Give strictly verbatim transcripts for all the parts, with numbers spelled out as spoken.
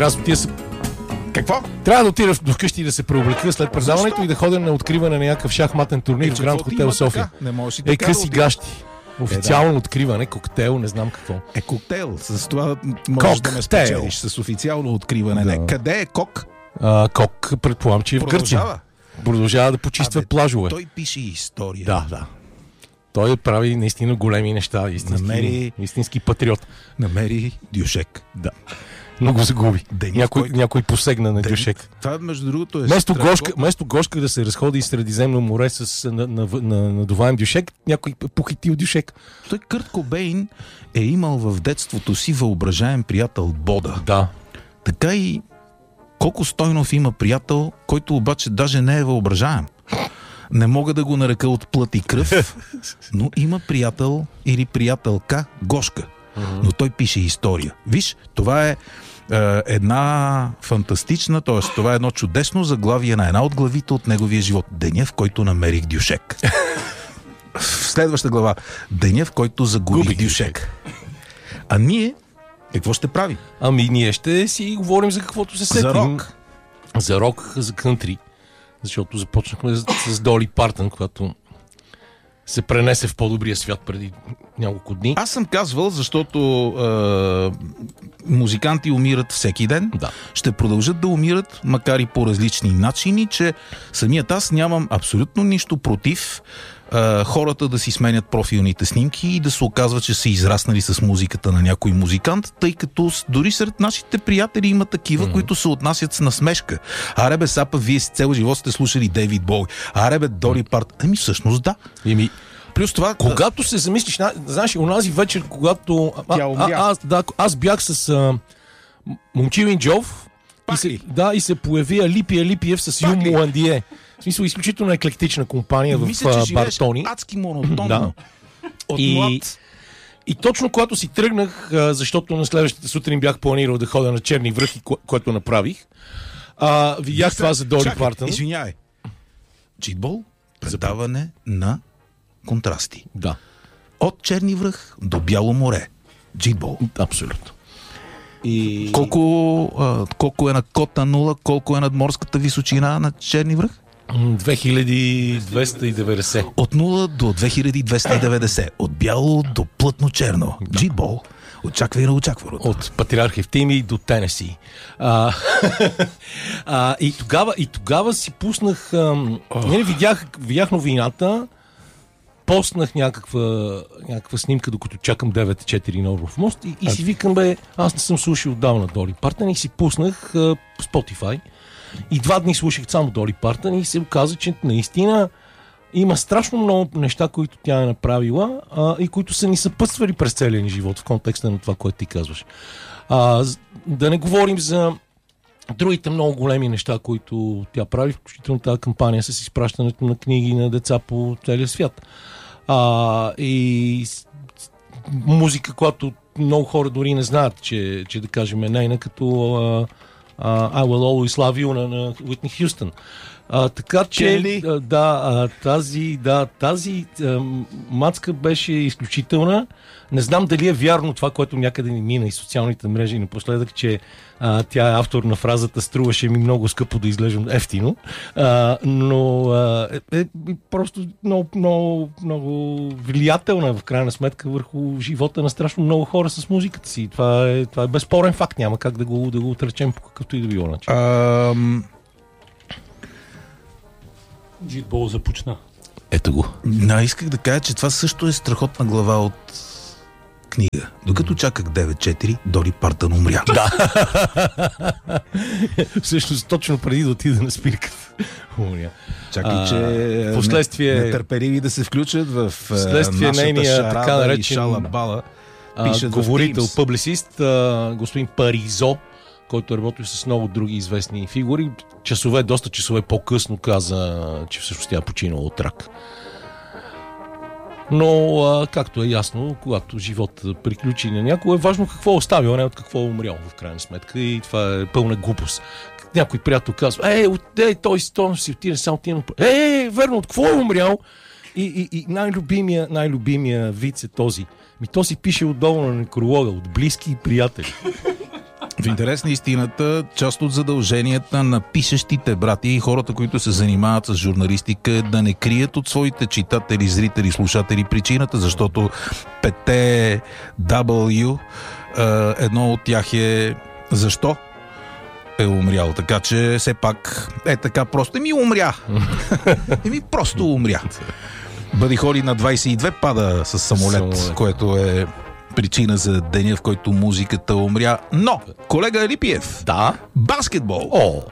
Трябва да отида се... Какво? Трябва да отида до вкъщи да се преоблека след предаването. Защо? И да ходя на откриване на някакъв шахматен турнир Е, в Гранд Хотел София. Не можеш и Е, така къси да гащи. Официално Е, да. откриване, коктейл, не знам какво. Е, коктейл. С това можеш да ме спечелиш. С официално откриване. Да. Не. Къде е Кок? А, Кок, предполагам, че е в Гърция. Продължава. Продължава да почиства Абе, плажове. Той пише история. Да, да. Той прави наистина големи неща. Истински, Намери- истински патриот. Намери Дюшек. Да. Но го загуби. Ден, Някой, кой- някой посегна на Ден- Дюшек. Това, между другото, е Вместо страхотно. Гошка, вместо Гошка да се разходи из Средиземно море с на, на, на, надуваем Дюшек, някой похитил Дюшек. Той Кърт Кобейн е имал в детството си въображаем приятел Бода. Да. Така и Коко Стойнов има приятел, който обаче даже не е въображаем. Не мога да го нарека от плът и кръв, но има приятел или приятелка Гошка. Но той пише история. Виж, това е, е една фантастична, т.е. това е едно чудесно заглавие на една от главите от неговия живот. Деня, в който намерих Дюшек. В следваща глава. Деня, в който загубих Губих Дюшек. А ние какво ще правим? Ами ние ще си говорим за каквото се сетим. За рок. За рок, за кънтри. Защото започнахме с, с Доли Партън, която се пренесе в по-добрия свят преди няколко дни. Аз съм казвал, защото е, музиканти умират всеки ден. Да. Ще продължат да умират, макар и по различни начини, че самият аз нямам абсолютно нищо против е, хората да си сменят профилните снимки и да се оказва, че са израснали с музиката на някой музикант, тъй като с- дори сред нашите приятели има такива, mm-hmm. които се отнасят с насмешка. Аре бе, сапа, вие си цел живот сте слушали Дейвид Боуи. Аре бе, Доли Парт. Ами всъщност да. Еми, Плюс това... когато се замислиш, на- знаеш, онази вечер, когато а, Тя а, умря. аз, да, аз бях с а, Момчил Инджов и Пак се, ли? да, и се появи Алипи Алипиев с Пак ли? Юм Ландие. В смисъл, изключително еклектична компания в Мисля, че а, живееш Бартони. адски монотонно. Да. От И- млад. И точно когато си тръгнах, а, защото на следващата сутрин бях планирал да ходя на Черни връх, и ко- което направих, а, видях това за Доли Чакай, Партън. Извинявай. Джитбол, предаване на контрасти. Да, От Черни връх до Бяло море. Джитбол. абсолютно. И... Колко, а, колко е на кота нула, колко е над морската височина на Черни връх? М, две хиляди двеста и деветдесет. От нула до две хиляди двеста и деветдесет. От бяло до плътно черно. Джитбол. Очаквай на очакваното. От Патриарх Евтимий до Тенеси. А, а, и, тогава, и тогава си пуснах... Ам, не, видях, видях новината, постнах някаква, някаква снимка, докато чакам девет четири на Орлов мост и, и си викам, бе, аз не съм слушал отдавна Доли Партън и си пуснах а, Spotify. И два дни слушах само Доли Партън и се оказа, че наистина има страшно много неща, които тя е направила а, и които са ни съпътствали през целия ни живот в контекста на това, което ти казваш. А, з- да не говорим за другите много големи неща, които тя прави, включително тази кампания с изпращането на книги на деца по целия свят. А, и с- с- музика, която много хора дори не знаят, че, че да кажем е нейна, като а, а, I Will Always Love You на, на Уитни Хюстън. А, така че Кели? а, да, а, тази, да, тази а, мацка беше изключителна. Не знам дали е вярно това, което някъде ни мина и социалните мрежи напоследък, че а, тя е автор на фразата "струваше ми много скъпо да изглеждам ефтино", а, но а, е, е просто много, много, много влиятелна в крайна сметка върху живота на страшно много хора с музиката си. Това е, това е безспорен факт, няма как да го, да го отречем по какъвто и да било начин. Ам, Джитбол започна. Ето го. Да, исках да кажа, че това също е страхотна глава от книга. Докато чаках девет четири, Доли Партън умря. Да. Всъщност точно преди да отида на спирката. Умря. Чакай, А, че впоследствие- не- нетърпеливи да се включат в Вследствие нашата нейния шарада така наречен- и шалабала. А, Пишат в говорител, Teams. публицист, а, господин Паризо, който работи с много други известни фигури. Часове, доста часове по-късно каза, че всъщност тя е починала от рак. Но, а, както е ясно, когато живота приключи на някого, е важно какво е оставил, а не от какво е умрял, в крайна сметка. И това е пълна глупост. Някой приятел казва: е, от, е той стон си отиде, само отиде. Е, е, верно, от какво е умрял? И, и, и най-любимия, най-любимия виц е този. Ми то си пише отдолу на некролога, от близки и приятели. В интерес на истината, част от задълженията на пишещите брати и хората, които се занимават с журналистика, е да не крият от своите читатели, зрители, слушатели причината, защото петте W, едно от тях е защо е умрял. Така че все пак е така просто. Еми умря. Еми просто умря. Бъди Холи на двайсет и две пада с самолет, самолет, което е причина за деня, в който музиката умря. Но, колега Елипиев, да? Баскетбол. О!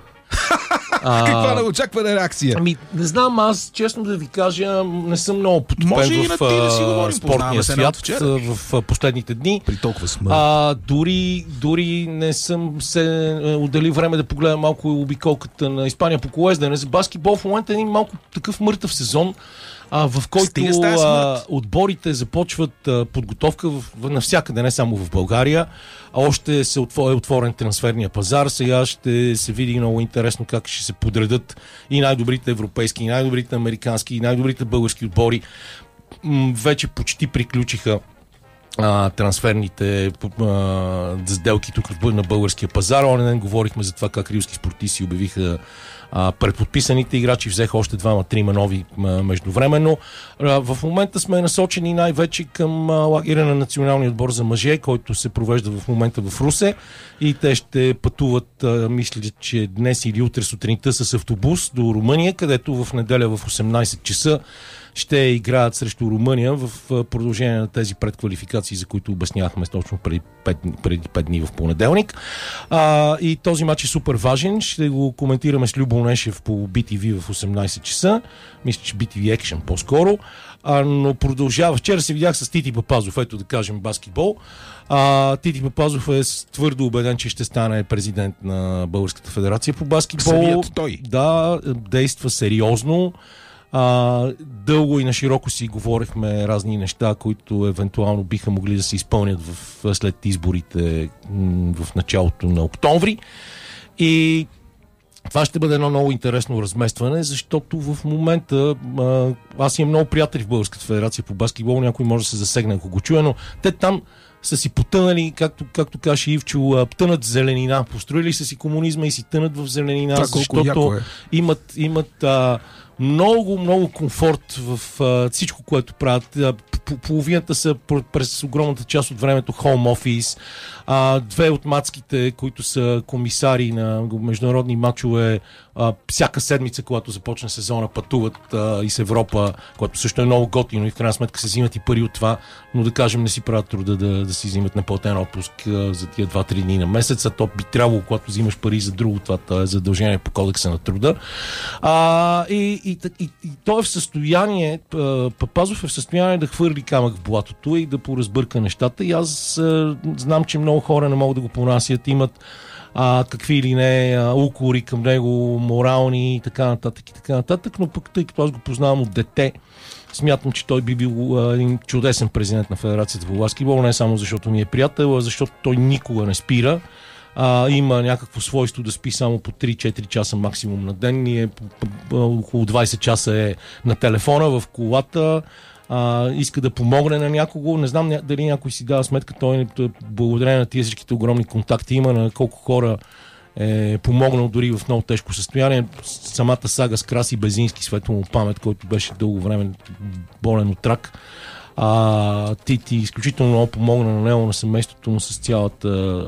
Каква неочаквана реакция? Ами, не знам, аз честно да ви кажа, не съм много потопен в да си говорим, спортния свят в, в последните дни. При толкова смърт. А, дори, дори не съм се отделил време да погледам малко обиколката на Испания по колездене. За баскетбол в момента е един малко такъв мъртъв сезон, а, в който а, отборите започват а, подготовка в, в, навсякъде, не само в България. А още се отвор, е отворен трансферния пазар. Сега ще се види много интересно как ще се подредат и най-добрите европейски, и най-добрите американски, и най-добрите български отбори. М- вече почти приключиха а, трансферните а, сделки тук на българския пазар. Онен ден говорихме за това как рилски спортисти обявиха а, предподписаните играчи, взеха още двама-трима нови а, междувременно. А, в момента сме насочени най-вече към а, лагера на националния отбор за мъже, който се провежда в момента в Русе, и те ще пътуват, а, мисля, че днес или утре сутринта с автобус до Румъния, където в неделя в осемнайсет часа ще играят срещу Румъния в продължение на тези предквалификации, за които обяснявахме точно преди пет, преди пет дни в понеделник. А, и този матч е супер важен. Ще го коментираме с Любо Нешев по би ти ви в осемнайсет часа. Мисля, че би ти ви Action по-скоро. А, но продължава. Вчера се видях с Тити Папазов, ето да кажем баскетбол. А, Тити Папазов е твърдо убеден, че ще стане президент на Българската федерация по баскетбол. Самият той. Да, действа сериозно. А, дълго и на широко си говорихме разни неща, които евентуално биха могли да се изпълнят в, след изборите м- в началото на октомври. И това ще бъде едно много интересно разместване, защото в момента а, аз имам много приятели в Българската федерация по баскетбол, някой може да се засегне, ако го чуе, но те там са си потънали, както, както каже Ивчо, тънат в зеленина. Построили са си комунизма и си тънат в зеленина, това защото е. имат, имат а, много, много комфорт в а, всичко, което правят. А, половината са през огромната част от времето home office. А, две от мацките, които са комисари на международни мачове, а, всяка седмица, когато започне сезона, пътуват а, из Европа, което също е много готино и в крайна сметка се взимат и пари от това, но да кажем не си правят труда да, да си взимат неплатен отпуск а, за тия два-три дни на месец, а то би трябвало, когато взимаш пари за друго, това е задължение по кодекса на труда. А, и, и, и, и той е в състояние, Папазов е в състояние да хвърли камък в блатото и да поразбърка нещата, и аз а, знам, че много хора не могат да го понасят, имат а, какви или не а, укори към него, морални и така нататък и така нататък, но пък тъй като аз го познавам от дете, смятам, че той би бил а, един чудесен президент на Федерацията по баскетбол, не само защото ми е приятел, а защото той никога не спира. А, има някакво свойство да спи само по три-четири часа максимум на ден и е, около двайсет часа е на телефона, в колата. Uh, иска да помогне на някого. Не знам дали някой си дава сметка, той благодарение на тия всичките огромни контакти има, на колко хора е помогнал дори в много тежко състояние. Самата сага с Краси Безински, светло му памет, който беше дълго време болен от рак. Uh, Тити изключително много помогна на него, на семейството му с цялата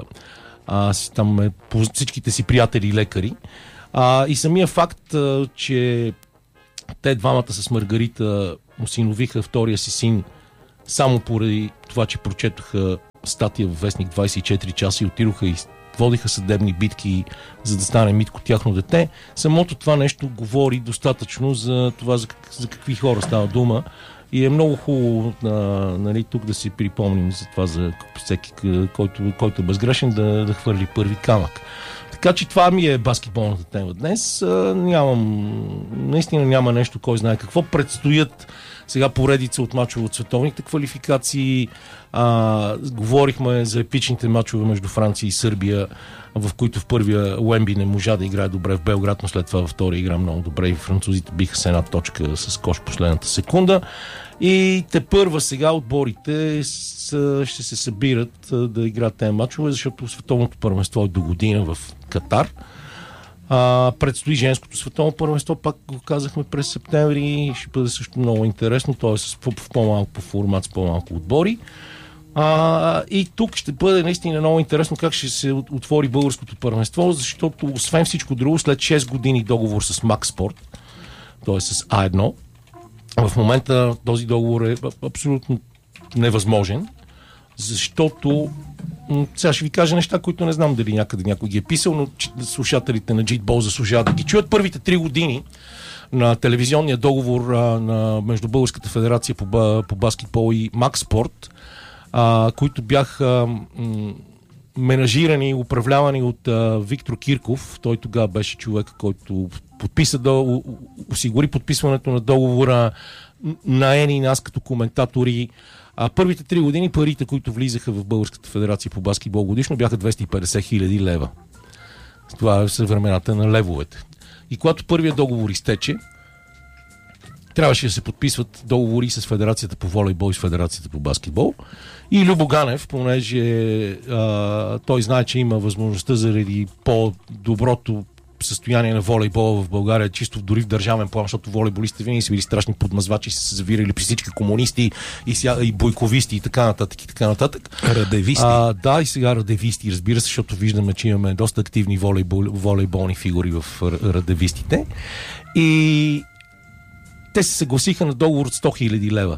uh, там е, всичките си приятели и лекари. Uh, и самия факт, uh, че те двамата с Маргарита осиновиха втория си син само поради това, че прочетоха статия в вестник двайсет и четири часа и отидоха и водиха съдебни битки, за да стане Митко тяхно дете. Самото това нещо говори достатъчно за това, за, как, за какви хора става дума. И е много хубаво а, нали, тук да си припомним за това, за всеки, който, който е безгрешен, да, да хвърли първи камък. Така че това ми е баскетболната тема днес. А, нямам, наистина няма нещо, кой знае какво. Предстоят Сега поредица от мачове от световните квалификации. А, говорихме за епичните мачове между Франция и Сърбия, в които в първия Уемби не можа да играе добре в Белград, но след това във втория игра много добре и французите биха с една точка с кош последната секунда. И тепърва сега отборите с, ще се събират да играят тези мачове, защото световното първенство е до година в Катар. А, предстои женското световно първенство, пак го казахме през септември, ще бъде също много интересно, т.е. с в по-малко по формат, с по-малко отбори. А, и тук ще бъде наистина много интересно как ще се отвори българското първенство, защото освен всичко друго, след шест години договор с Макспорт, т.е. с А едно, в момента този договор е абсолютно невъзможен, защото сега ще ви кажа неща, които не знам дали някъде някой ги е писал, но слушателите на Джитбол заслужават да ги чуят. Първите три години на телевизионния договор а, на, между Българската федерация по, по баскетбол и Макспорт, а, които бяха м- менажирани и управлявани от а, Виктор Кирков. Той тогава беше човек, който подписа да осигури подписването на договора на Ени и нас като коментатори. А първите три години парите, които влизаха в Българската федерация по баскетбол годишно, бяха двеста и петдесет хиляди лева. Това е съвремената на левовете. И когато първият договор изтече, трябваше да се подписват договори с Федерацията по волейбол и с Федерацията по баскетбол. И Любо Ганев, понеже а, той знае, че има възможността заради по-доброто състояние на волейбола в България, чисто дори в държавен план, защото волейболистите винаги са били страшни подмазвачи, са се завирали при всички комунисти и, ся, и бойковисти и така нататък и така нататък. Радевисти. А, да, и сега радевисти, разбира се, защото виждаме, че имаме доста активни волейбол, волейболни фигури в радевистите. И те се съгласиха на договор от сто хиляди лева.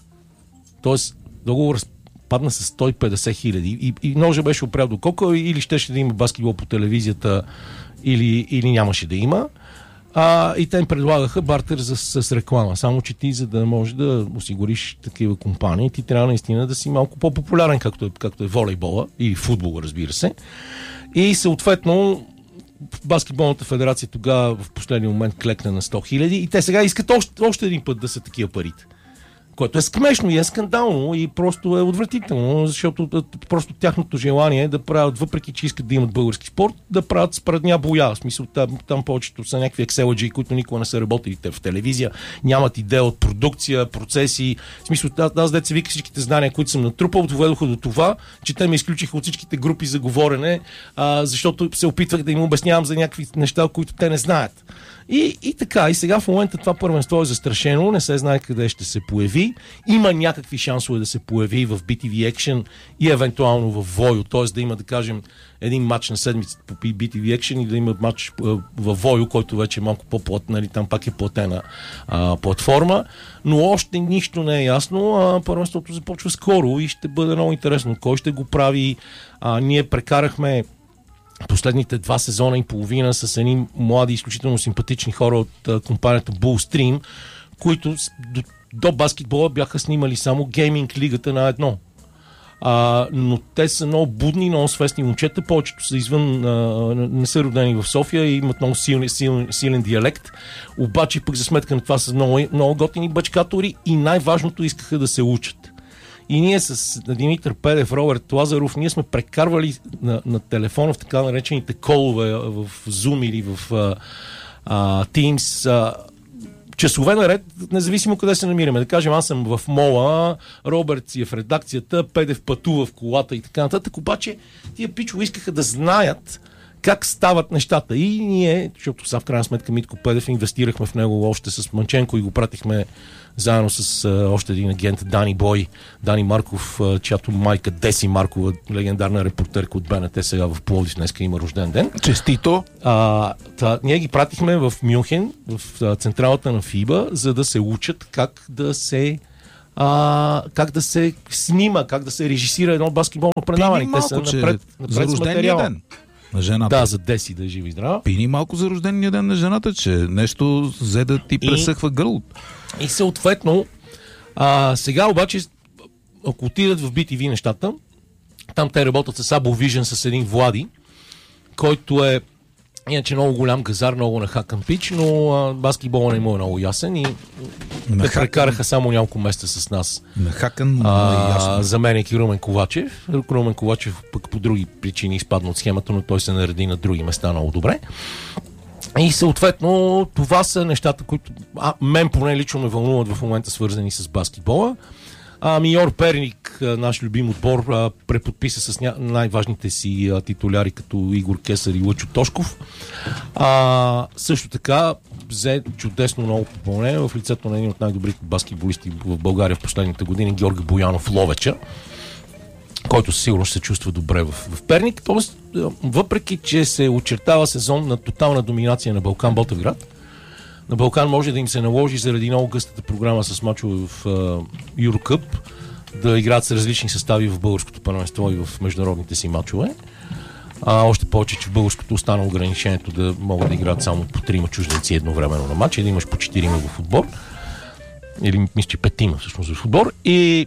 Тоест, договор падна с сто и петдесет хиляди. И, и ножа беше опрял до кока, или щеше да има баскетбол по телевизията, Или, или нямаше да има. А, и те им предлагаха бартер за, с реклама. Само че ти, за да можеш да осигуриш такива компании, ти трябва наистина да си малко по-популярен, както е, както е волейбола или футбола, разбира се. И съответно баскетболната федерация тогава в последния момент клекна на сто хиляди и те сега искат още, още един път да са такива парите. Което е смешно и е скандално и просто е отвратително, защото просто тяхното желание е да правят, въпреки че искат да имат български спорт, да правят спредня боя. В смисъл, там, там повечето са някакви екселаджи, които никога не са работили в телевизия, нямат идея от продукция, процеси. В смисъл, аз деца вика всичките знания, които съм натрупал, доведоха до това, че те ме изключиха от всичките групи за говорене, а, защото се опитвах да им обяснявам за някакви неща, които те не знаят. И, и така, и сега в момента това първенство е застрашено, не се знае къде ще се появи. Има някакви шансове да се появи в би ти ви Action и евентуално в Войо, т.е. да има, да кажем, един матч на седмицата по би ти ви Action и да има матч в Войо, който вече е малко по-платен, нали, там пак е платена а, платформа, но още нищо не е ясно. А, първенството започва скоро и ще бъде много интересно. Кой ще го прави? А, ние прекарахме последните два сезона и половина с едни млади, изключително симпатични хора от а, компанията Bullstream, които до, до баскетбола бяха снимали само гейминг лигата на едно. А, но те са много будни, много свестни момчета, повечето са извън, а, не са родени в София и имат много силен, силен, силен диалект, обаче пък за сметка на това са много, много готини бачкатори и най-важното искаха да се учат. И ние с Димитър Педев, Роберт Лазаров, ние сме прекарвали на, на телефона в така наречените колове в Zoom или в а, а, Teams а, часове наред, независимо къде се намираме. Да кажем, аз съм в мола, Роберт си е в редакцията, Педев пътува в колата и така нататък. Обаче тия пичове искаха да знаят как стават нещата. И ние, защото сега в крайна сметка Митко Педев, инвестирахме в него още с Манченко и го пратихме заедно с а, още един агент, Дани Бой, Дани Марков, а, чиято майка Деси Маркова, легендарна репортерка от БНТ, сега в Пловдив, днеска има рожден ден. Честито! А, та, ние ги пратихме в Мюнхен, в а, централата на ФИБА, за да се учат как да се а, как да се снима, как да се режисира едно баскетболно предаване. Те са напред, напред за рождения ден на жената. Да, за Деси да е жива и здрава. Пини малко за рождения ден на жената, че нещо взе да ти пресъхва гърлото. И съответно, а, сега обаче, ако отидат в би ти ви нещата, там те работят с Abo Vision, с един Влади, който е Иначе много голям газар, много нахакан пич, но а, баскетбола не му е много ясен и те прекараха само няколко месеца с нас. Нахакан, но а, е ясно. Заменяйки Румен Ковачев. Румен Ковачев пък по други причини изпадна от схемата, но той се нареди на други места много добре. И съответно това са нещата, които а, мен поне лично ме вълнуват в момента, свързани с баскетбола. А, Миньор Перник, наш любим отбор, а, преподписа с ня... най-важните си а, титуляри, като Игор Кесар и Лъчо Тошков. А, също така взе чудесно ново попълнение в лицето на един от най-добрите баскетболисти в България в последните години, Георги Боянов Ловеча, който сигурно ще се чувства добре в, в Перник. Тоест, въпреки че се очертава сезон на тотална доминация на Балкан Ботевград, на Балкан може да им се наложи заради много гъстата програма с мачове в Юрокъп да играят с различни състави в българското първенство и в международните си мачове. А, още повече, че в българското остана ограничението да могат да играят само по трима чужденци едновременно на матч и да имаш по четирима в отбор. Или мисля, че петима всъщност в отбор. И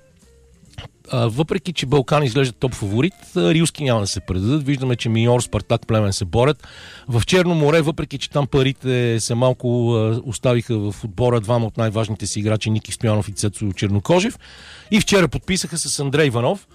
а, въпреки, че Балкан изглежда топ фаворит, рилски няма да се предадат. Виждаме, че Миньор, Спартак, Племен се борят. В Черно море, въпреки, че там парите се малко а, оставиха в отбора двама от най-важните си играчи, Ники Стоянов и Цецо Чернокожев. И вчера подписаха с Андрей Иванов,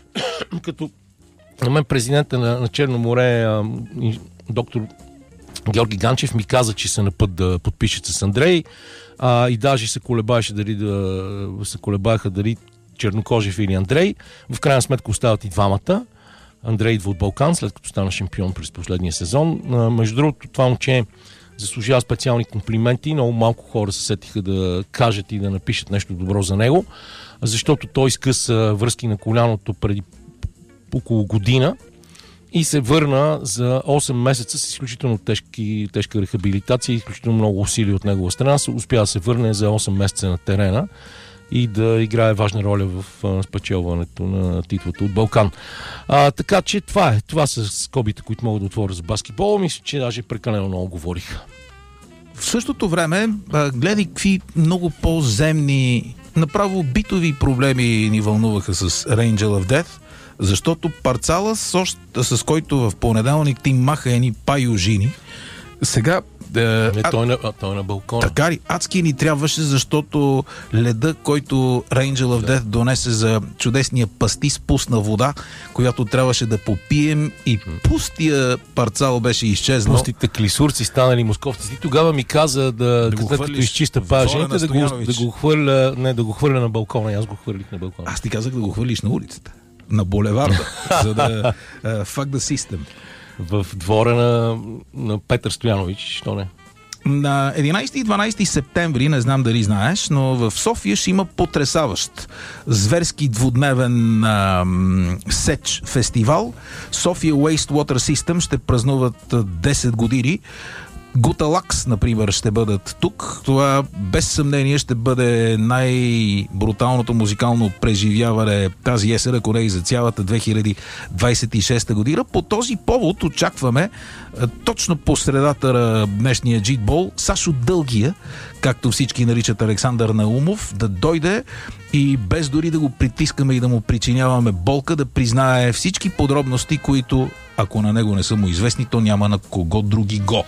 като на мен президента на, на Черно море, а, доктор Георги Ганчев, ми каза, че са на път да подпишат с Андрей, а, и даже се колебаеше дали да се колебаеха дали Чернокожев или Андрей. В крайна сметка остават и двамата. Андрей идва от Балкан, след като стана шампион през последния сезон. А, между другото, това момче заслужава специални комплименти. Много малко хора се сетиха да кажат и да напишат нещо добро за него, защото той изкъса връзки на коляното преди около година и се върна за осем месеца с изключително тежки, тежка рехабилитация и изключително много усилия от негова страна. Успя да се върне за осем месеца на терена и да играе важна роля в а, спечелването на титлата от Балкан. А, така че това е. Това са скобите, които могат да отворя за баскетбол. Мисля, че даже прекалено много говорих. В същото време, гледай какви много по-земни, направо битови проблеми ни вълнуваха с Angel of Death, защото Парцала, с, с който в понеделник ти маха едни пайожини, сега... Е, Не, той, на, а, той на балкона. Така ли? Адски ни трябваше, защото леда, който Angel of Death донесе за чудесния пастис, пусна вода, която трябваше да попием и пустия Парцал беше изчезнал. Пустите клисурци станали московци. Ти тогава ми каза да, да като изчиста пажените, да го, да го хвърля, не, да го хвърля на балкона. Аз го хвърлих на балкона. Аз ти казах да го хвърлиш на улицата. На булеварда, за да uh, fuck the system. В двора на, на Петър Стоянович, що не? На единайсети и дванайсети септември, не знам дали знаеш, но в София ще има потресаващ зверски двудневен а, сеч фестивал. София Wastewater System ще празнуват десет години. Гуталакс, например, ще бъдат тук. Това без съмнение ще бъде най-бруталното музикално преживяване тази есен, ако не и за цялата две хиляди двайсет и шеста година. По този повод очакваме точно по средата на днешния джитбол Сашо Дългия, както всички наричат Александър Наумов, да дойде и без дори да го притискаме и да му причиняваме болка, да признае всички подробности, които, ако на него не са му известни, то няма на кого други го.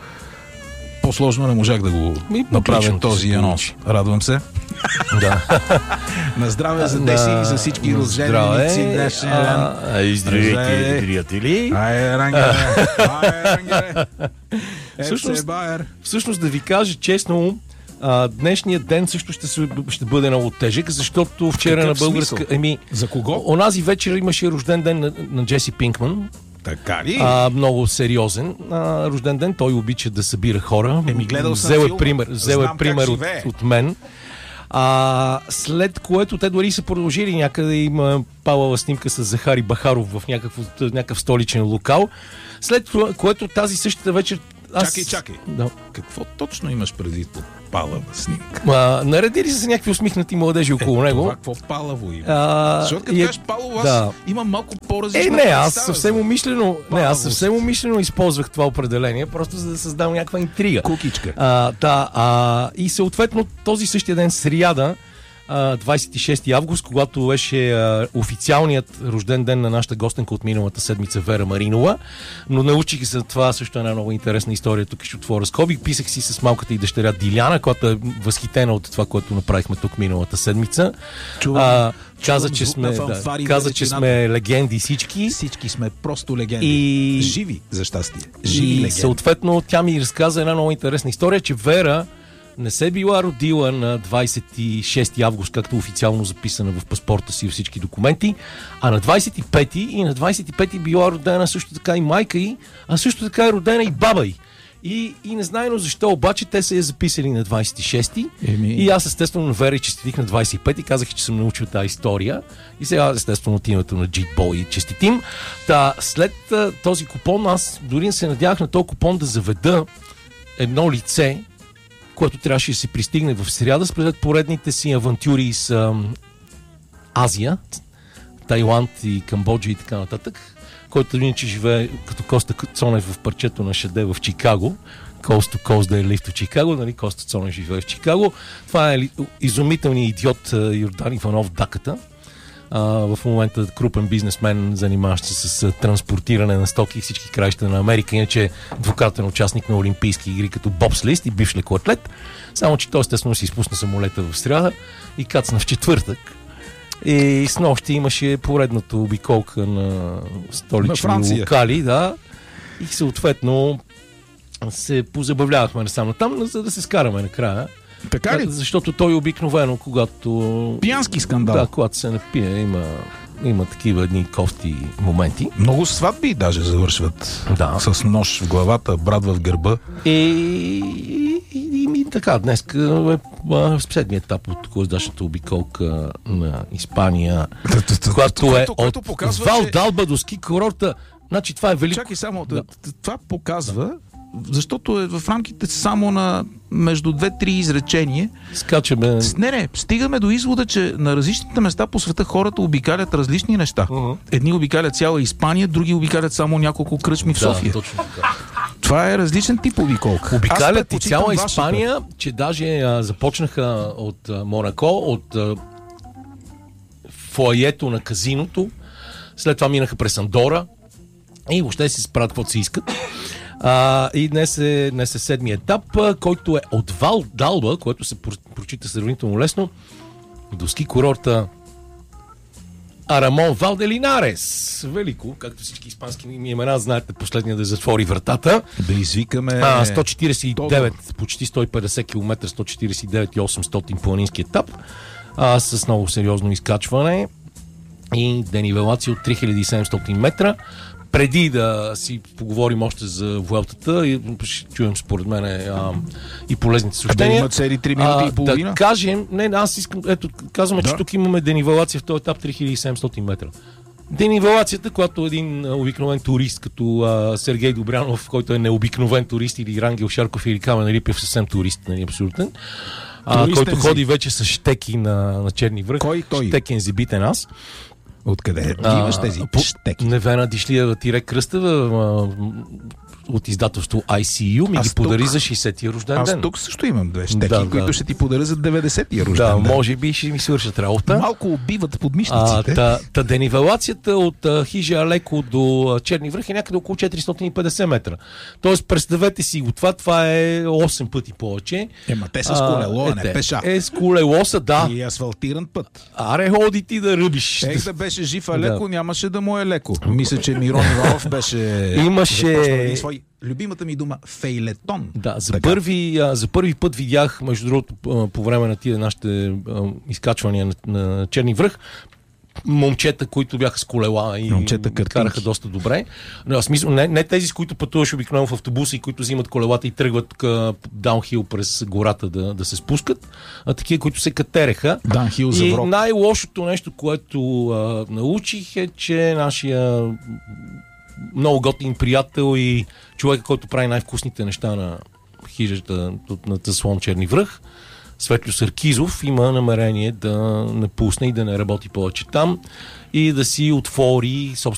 По-сложно не можах да го Ми, направя този анонс. Радвам се. Да. На здраве за Деси и за всички розжеленици днешен ден. И здравейте, приятели. Ай, рангере! Ай, рангере! Всъщност, всъщност да ви кажа честно, а, днешният ден също ще, се, ще бъде много тежък, защото вчера на българска... Еми, за кого? Онази вечер имаше рожден ден на, на Джеси Пинкман. Така ли? А, много сериозен а, рожден ден. Той обича да събира хора. Еми, гледал съм взел е филма. пример, взел е пример от, от мен. А, след което те дори са продължили някъде. Има палава снимка с Захари Бахаров в някакъв, някакъв столичен локал. След което тази същата вечер... Аз... Чакай, чакай. Да. Какво точно имаш преди под палава снимка? А, наредили са някакви усмихнати младежи около е, него. Това какво палаво има? А, Защото като е, кажеш палаво, аз да. имам малко по-различно. Е, не, аз представа съвсем за умишлено, не, аз съвсем палавост. умишлено използвах това определение, просто за да създам някаква интрига. Кукичка. А, да, а, и съответно този същия ден, сряда, двадесет и шести август, когато беше а, официалният рожден ден на нашата гостенка от миналата седмица Вера Маринова. Но научих за това също една много интересна история. Тук ще отворя скоби. Писах си с малката и дъщеря Диляна, която е възхитена от това, което направихме тук миналата седмица. Чувам, а, каза, чувам че сме, фанфари, да, каза, че сме легенди всички. Всички сме просто легенди. И... Живи, за щастие. Живи и легенди. съответно тя ми разказа една много интересна история, че Вера не се била родила на двадесет и шести август, както официално записана в паспорта си и всички документи, а на двадесет и пети и на двадесет и пети била родена също така и майка й, а също така е родена и баба й. И, и не знаено защо, обаче те са я записали на двадесет и шести Еми... и аз естествено на Вера и честитих на двадесет и пети, казах, че съм научил тази история и сега естествено от името на Джит Бой честитим. Та, след този купон аз дори не се надявах на този купон да заведа едно лице, което трябваше да се пристигне в сряда след поредните си авантюри с ам, Азия, Тайланд и Камбоджа и така нататък, който иначе живее като Коста Цонев в парчето на Шаде в Чикаго. Coast to Coast да е лифт в Чикаго, нали? Коста Цонев живее в Чикаго. Това е изумителният идиот Йордан Иванов Даката. Uh, в момента крупен бизнесмен, занимаващ се с uh, транспортиране на стоки и всички краища на Америка, иначе двукратен участник на Олимпийски игри като бобслист и бивш лекоатлет. Само че той естествено си изпусна самолета в сряда и кацна в четвъртък. И с нощи имаше поредната обиколка на столични на локали, да, и съответно се позабавлявахме насам натам, за да се скараме накрая. Така ли? Защото той обикновено, когато... Пиянски скандал. Да, когато се напие, има, има такива едни кофти моменти. Много сватби даже завършват. Да. С нож в главата, брат в гърба. И, и, и, и така, днес е седмия етап от коздашната обиколка на Испания, която е от Вал Далба до ски курорта. Значи това е велико. Чакай само, това показва, защото е в рамките само на между две-три изречения. Скачаме. Не, не, стигаме до извода, че на различните места по света хората обикалят различни неща. Uh-huh. Едни обикалят цяла Испания, други обикалят само няколко кръчми в София. Да, точно така. Това е различен тип обиколка. Обикалят и цяла Испания, вашата. Че даже а, започнаха от а, Монако, от а, фоайето на казиното, след това минаха през Андора и въобще си правят каквото си искат. А, и днес е, днес е седмия етап, който е от Вал Далба, който се прочита сравнително лесно, до ски курорта Арамон Вал де Линарес. Велико, както всички испански имена, знаете, последния да затвори вратата. Да извикаме... А, сто четиридесет и девет, почти сто и петдесет километра, сто четиридесет и девет хиляди и осемстотин планински етап, а, с много сериозно изкачване и денивелация от три хиляди и седемстотин метра. Преди да си поговорим още за Vuelta-та, ще чуем според мен а, и полезните съобщения. Да има цели три минути и половина? Да кажем, не, аз искам, ето, казваме, да. Че тук имаме денивелация в този етап три хиляди и седемстотин метра. Денивелацията, която един обикновен турист, като а, Сергей Добрянов, който е необикновен турист, или Рангел Шарков, или Камен Рипев, съвсем турист, нали, абсолютен, а, който ходи вече с щеки на, на Черни връх. Кой той? Щекен зибитен аз. Откъде имаш тези щеки? Невена Дишлиева Тире Кръстева от издателство Ай Си Ю ми ги подари тук, за шейсетия рожден аз ден. Аз тук също имам две щеки, да, които да. ще ти подаря за деветдесетия рожден да, ден. Да, може би ще ми свършат работа. Малко убиват подмишниците. Та, та денивелацията от а, Хижа Алеко до а, Черни връх е някъде около четиристотин и петдесет метра. Тоест, представете си го това, това е осем пъти повече. Ема те са с колело, а, е, не пеша. Е, с колело са, да. И асфалтиран път. Аре, ходи ти да ръбиш. Ех, да беше жив Алеко, да. Нямаше да му е леко. Мисля, че Мирон Иванов беше... Имаше... свой любимата ми дума фейлетон. Да, за първи, а, за първи път видях, между другото, по време на тия нашите а, изкачвания на, на Черни връх, момчета, които бяха с колела и караха доста добре. Но аз мисля, не, не тези, с които пътуваш обикновено в автобуса и които взимат колелата и тръгват даунхил през гората да, да се спускат, а такива, които се катереха. Даунхил за врок. И най-лошото нещо, което а, научих е, че нашия много готин приятел и човек, който прави най-вкусните неща на хижата на Заслон Черни връх, Светлю Саркизов, има намерение да напусне и да не работи повече там и да си отвори собствен